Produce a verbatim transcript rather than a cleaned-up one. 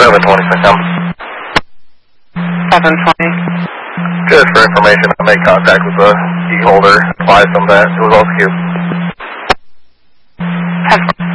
seven twenty, come. seven twenty. Just for information, I made contact with the key holder, advised them that it was all secure. Have